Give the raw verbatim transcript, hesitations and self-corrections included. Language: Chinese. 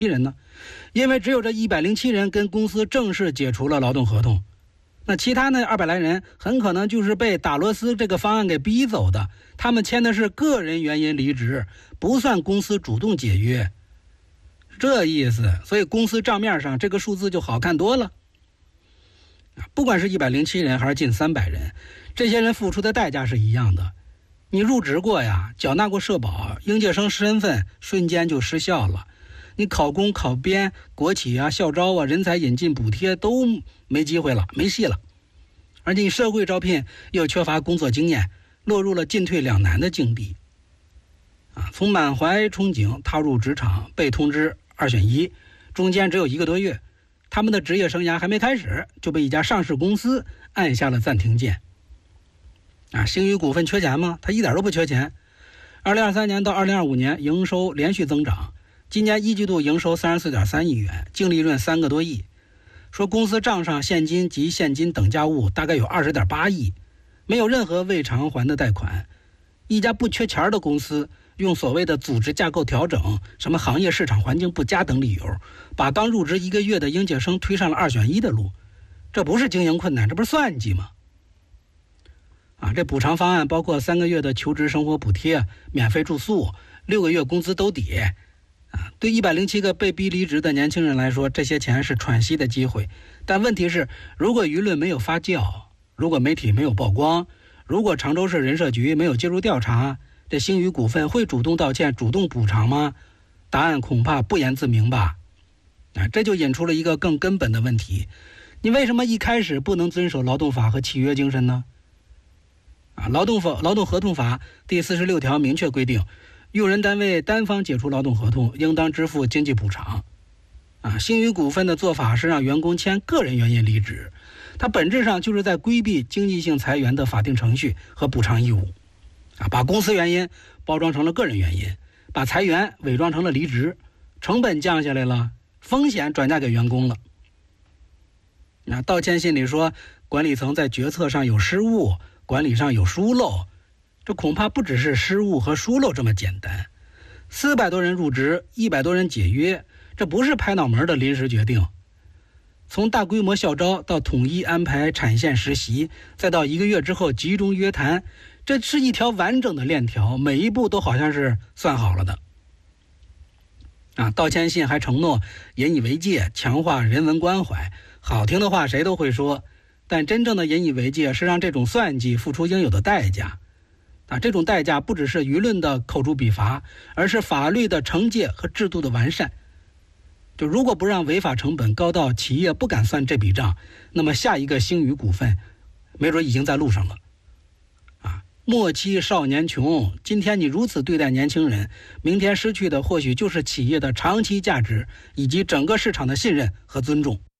人呢？因为只有这一百零七人跟公司正式解除了劳动合同，那其他那二百来人很可能就是被打螺丝这个方案给逼走的，他们签的是个人原因离职，不算公司主动解约，这意思。所以公司账面上这个数字就好看多了。不管是一百零七人还是近三百人，这些人付出的代价是一样的。你入职过呀，缴纳过社保，应届生身份瞬间就失效了。你考公考编，国企啊校招啊人才引进补贴都没机会了，没戏了。而且你社会招聘又缺乏工作经验，落入了进退两难的境地啊！从满怀憧憬踏入职场，被通知二选一，中间只有一个多月，他们的职业生涯还没开始，就被一家上市公司按下了暂停键啊！星宇股份缺钱吗？它一点都不缺钱。二零二三年到二零二五年营收连续增长，今年一季度营收三十四点三亿元，净利润三个多亿。说公司账上现金及现金等价物大概有二十点八亿，没有任何未偿还的贷款。一家不缺钱的公司，用所谓的组织架构调整、什么行业市场环境不佳等理由，把刚入职一个月的应届生推上了二选一的路，这不是经营困难，这不是算计吗？啊，这补偿方案包括三个月的求职生活补贴、免费住宿、六个月工资兜底。啊，对一百零七个被逼离职的年轻人来说，这些钱是喘息的机会。但问题是，如果舆论没有发酵，如果媒体没有曝光，如果常州市人社局没有介入调查，这星宇股份会主动道歉、主动补偿吗？答案恐怕不言自明吧。啊，这就引出了一个更根本的问题：你为什么一开始不能遵守劳动法和契约精神呢？啊，劳动法、劳动合同法第四十六条明确规定，用人单位单方解除劳动合同，应当支付经济补偿。啊，星宇股份的做法是让员工签个人原因离职，它本质上就是在规避经济性裁员的法定程序和补偿义务。啊，把公司原因包装成了个人原因，把裁员伪装成了离职，成本降下来了，风险转嫁给员工了。那道歉信里说，管理层在决策上有失误，管理上有疏漏。这恐怕不只是失误和疏漏这么简单。四百多人入职，一百多人解约，这不是拍脑门的临时决定。从大规模校招到统一安排产线实习，再到一个月之后集中约谈，这是一条完整的链条，每一步都好像是算好了的。啊，道歉信还承诺引以为戒，强化人文关怀，好听的话谁都会说，但真正的引以为戒是让这种算计付出应有的代价。啊，这种代价不只是舆论的口诛笔伐，而是法律的惩戒和制度的完善。就如果不让违法成本高到企业不敢算这笔账，那么下一个星宇股份没准已经在路上了。啊，莫欺少年穷，今天你如此对待年轻人，明天失去的或许就是企业的长期价值以及整个市场的信任和尊重。